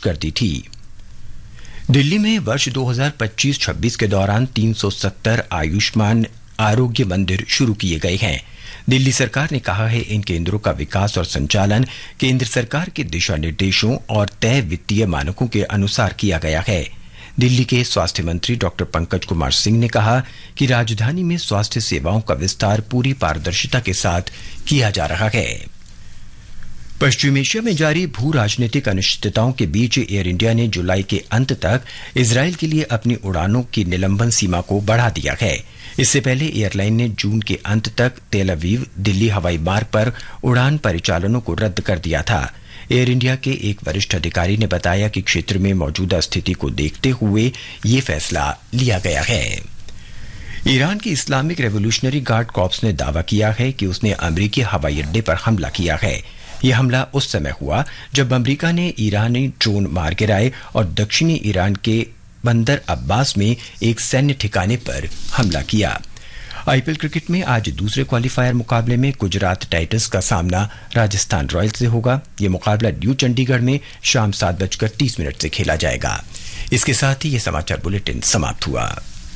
कर दी थी। दिल्ली में वर्ष 2025-26 के दौरान 370 आयुष्मान आरोग्य मंदिर शुरू किए गए हैं। दिल्ली सरकार ने कहा है इन केंद्रों का विकास और संचालन केंद्र सरकार के दिशा निर्देशों और तय वित्तीय मानकों के अनुसार किया गया है। दिल्ली के स्वास्थ्य मंत्री डॉक्टर पंकज कुमार सिंह ने कहा कि राजधानी में स्वास्थ्य सेवाओं का विस्तार पूरी पारदर्शिता के साथ किया जा रहा है। पश्चिम एशिया में जारी भू राजनीतिक अनिश्चितताओं के बीच एयर इंडिया ने जुलाई के अंत तक इजरायल के लिए अपनी उड़ानों की निलंबन सीमा को बढ़ा दिया है। इससे पहले एयरलाइन ने जून के अंत तक तेल अवीव दिल्ली हवाई मार्ग पर उड़ान परिचालनों को रद्द कर दिया था। एयर इंडिया के एक वरिष्ठ अधिकारी ने बताया कि क्षेत्र में मौजूदा स्थिति को देखते हुए ये फैसला लिया गया है। ईरान की इस्लामिक रेवोल्यूशनरी गार्ड कॉर्प्स ने दावा किया है कि उसने अमेरिकी हवाई अड्डे पर हमला किया है। यह हमला उस समय हुआ जब अमेरिका ने ईरानी ड्रोन मार गिराए और दक्षिणी ईरान के बंदर अब्बास में एक सैन्य ठिकाने पर हमला किया। आईपीएल क्रिकेट में आज दूसरे क्वालिफायर मुकाबले में गुजरात टाइटंस का सामना राजस्थान रॉयल्स से होगा। यह मुकाबला न्यू चंडीगढ़ में शाम 7:30 से खेला जाएगा। इसके साथ ही यह समाचार बुलेटिन समाप्त हुआ।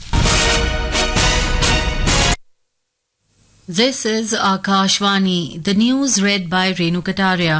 This is Akashvani. The news read by Renu Kataria.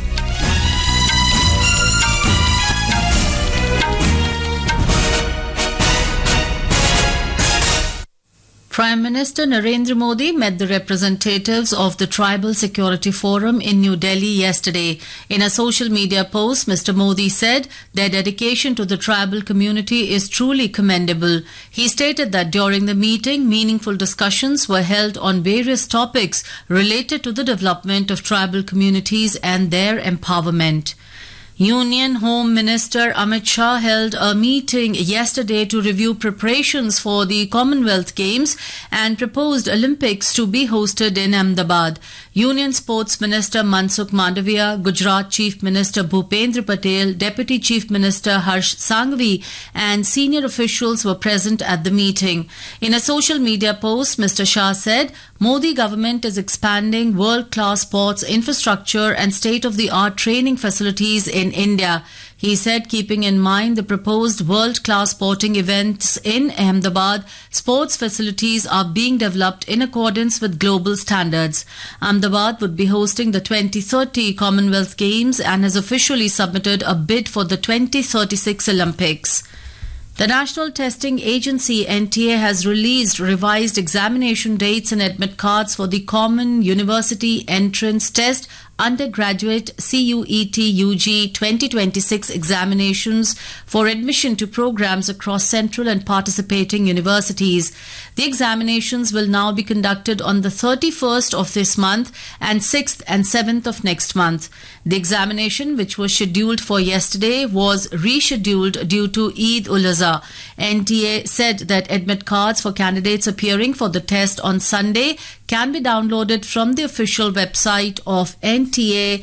Prime Minister Narendra Modi met the representatives of the Tribal Security Forum in New Delhi yesterday. In a social media post, Mr. Modi said their dedication to the tribal community is truly commendable. He stated that during the meeting, meaningful discussions were held on various topics related to the development of tribal communities and their empowerment. Union Home Minister Amit Shah held a meeting yesterday to review preparations for the Commonwealth Games and proposed Olympics to be hosted in Ahmedabad. Union Sports Minister Mansukh Mandavia, Gujarat Chief Minister Bhupendra Patel, Deputy Chief Minister Harsh Sanghvi and senior officials were present at the meeting. In a social media post, Mr. Shah said, Modi government is expanding world-class sports infrastructure and state-of-the-art training facilities in India. He said, keeping in mind the proposed world-class sporting events in Ahmedabad, sports facilities are being developed in accordance with global standards. Ahmedabad would be hosting the 2030 Commonwealth Games and has officially submitted a bid for the 2036 Olympics. The National Testing Agency NTA has released revised examination dates and admit cards for the Common University Entrance Test Undergraduate CUET UG 2026 examinations for admission to programs across central and participating universities. The examinations will now be conducted on the 31st of this month and 6th and 7th of next month. The examination, which was scheduled for yesterday, was rescheduled due to Eid ul-Azha. NTA said that admit cards for candidates appearing for the test on Sunday can be downloaded from the official website of NTA,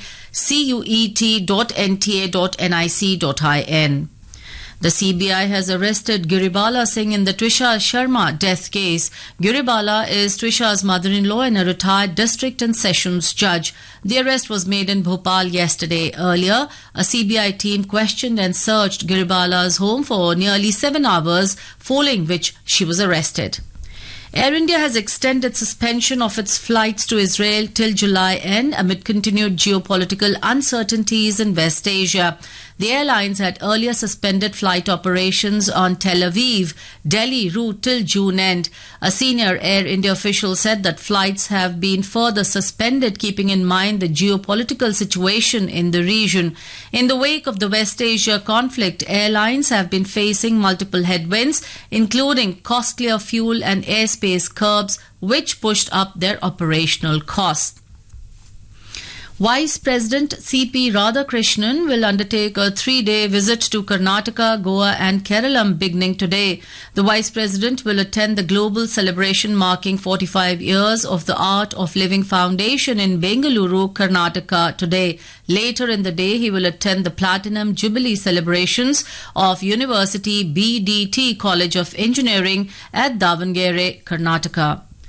cuet.nta.nic.in. The CBI has arrested Guribala Singh in the Twisha Sharma death case. Guribala is Twisha's mother-in-law and a retired district and sessions judge. The arrest was made in Bhopal yesterday. Earlier, a CBI team questioned and searched Guribala's home for nearly 7 hours, following which she was arrested. Air India has extended suspension of its flights to Israel till July end amid continued geopolitical uncertainties in West Asia. The airlines had earlier suspended flight operations on Tel Aviv, Delhi route till June end. A senior Air India official said that flights have been further suspended, keeping in mind the geopolitical situation in the region. In the wake of the West Asia conflict, airlines have been facing multiple headwinds, including costlier fuel and airspace curbs, which pushed up their operational costs. Vice President C.P. Radhakrishnan will undertake a 3-day visit to Karnataka, Goa and Kerala beginning today. The Vice President will attend the global celebration marking 45 years of the Art of Living Foundation in Bengaluru, Karnataka today. Later in the day, he will attend the Platinum Jubilee celebrations of University BDT College of Engineering at Davangere, Karnataka.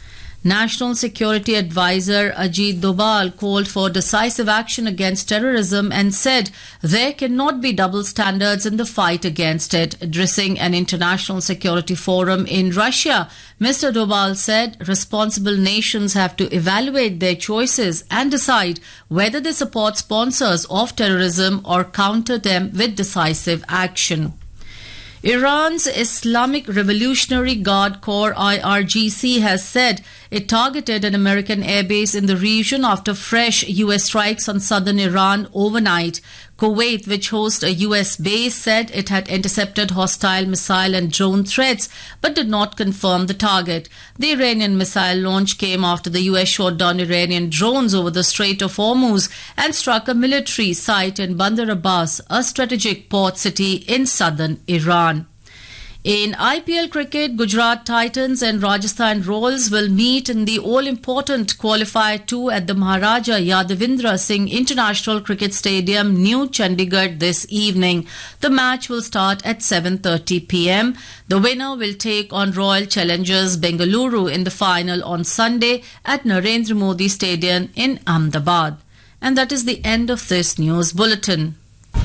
National Security Advisor Ajit Doval called for decisive action against terrorism and said there cannot be double standards in the fight against it. Addressing an international security forum in Russia, Mr. Doval said responsible nations have to evaluate their choices and decide whether they support sponsors of terrorism or counter them with decisive action. Iran's Islamic Revolutionary Guard Corps IRGC has said it targeted an American airbase in the region after fresh U.S. strikes on southern Iran overnight. Kuwait, which hosts a U.S. base, said it had intercepted hostile missile and drone threats but did not confirm the target. The Iranian missile launch came after the U.S. shot down Iranian drones over the Strait of Hormuz and struck a military site in Bandar Abbas, a strategic port city in southern Iran. In IPL cricket, Gujarat Titans and Rajasthan Royals will meet in the all-important Qualifier 2 at the Maharaja Yadavindra Singh International Cricket Stadium, New Chandigarh this evening. The match will start at 7:30 p.m. The winner will take on Royal Challengers Bengaluru in the final on Sunday at Narendra Modi Stadium in Ahmedabad. And that is the end of this news bulletin.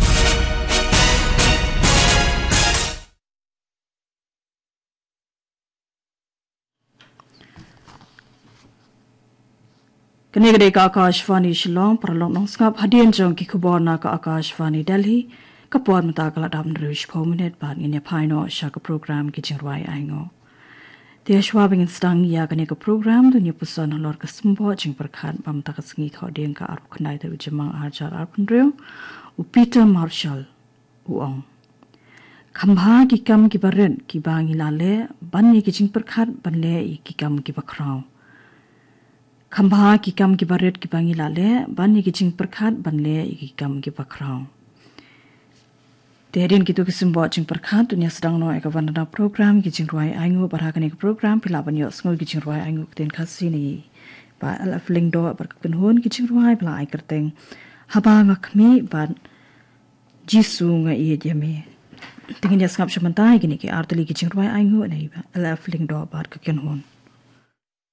Kanegade ka Akashvani Shillong Pralong Nong Skap Hadian Jong ki Kuborna ka Akashvani Delhi kapor mata kala dam rish pominate ban in a pino shaka program ki jingwai aingo. The Ashwabing stang ya kaneka program the new puson lor ka smbo jing perkhan bam takasngi thoding ka arp khnai the jamang arjar arpundreu u Peter Marshall uong. Khambha ki kam ki baren ki bangi lale ban ni ki jing perkhan ban le ki kam ki bakrao. Khambha ki kam ki baret ki bangi lale ban ni ki jing perkhat ban le ki kam ki bakrao.Terian ki tu ki simbo jing perkhat dunia sedang no eka vandana program ki jing ruai aingu barhakan ek program pilaban yo sngo ki jing ruai aingu ten khasi ni ba alaf lingdo barkan hon ki jing ruai bla ai kerteng haba ngakmi ban jisu nga ye jame tingin ya skap shamantai ki ni ki artali ki jing ruai aingu nei ba alaf lingdo barkan hon.